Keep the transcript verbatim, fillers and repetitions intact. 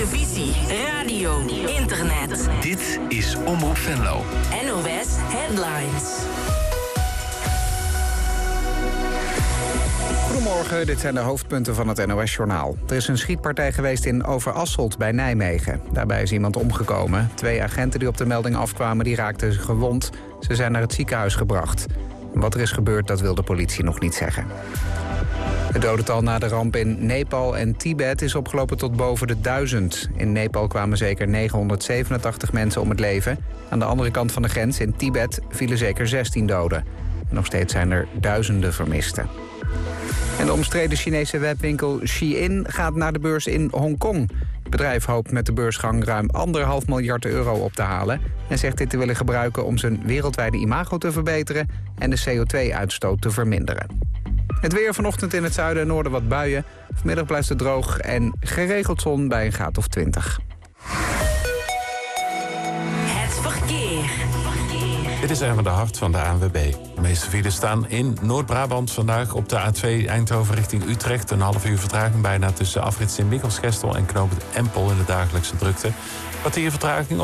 televisie, radio, internet. Dit is Omroep Venlo. N O S Headlines. Goedemorgen, dit zijn de hoofdpunten van het N O S-journaal. Er is een schietpartij geweest in Overasselt bij Nijmegen. Daarbij is iemand omgekomen. Twee agenten die op de melding afkwamen, die raakten gewond. Ze zijn naar het ziekenhuis gebracht. Wat er is gebeurd, dat wil de politie nog niet zeggen. Het dodental na de ramp in Nepal en Tibet is opgelopen tot boven de duizend. In Nepal kwamen zeker negenhonderdzevenentachtig mensen om het leven. Aan de andere kant van de grens, in Tibet, vielen zeker zestien doden. En nog steeds zijn er duizenden vermisten. En de omstreden Chinese webwinkel Shein gaat naar de beurs in Hongkong. Het bedrijf hoopt met de beursgang ruim anderhalf miljard euro op te halen... en zegt dit te willen gebruiken om zijn wereldwijde imago te verbeteren... en de C O twee uitstoot te verminderen. Het weer vanochtend in het zuiden en noorden wat buien. Vanmiddag blijft het droog en geregeld zon bij een graad of twintig. Het verkeer. Dit is even de hart van de A N W B. De meeste files staan in Noord-Brabant vandaag op de A twee Eindhoven richting Utrecht. Een half uur vertraging bijna tussen afrit Sint-Michels-Gestel en knooppunt Empel in de dagelijkse drukte. Kwartier vertraging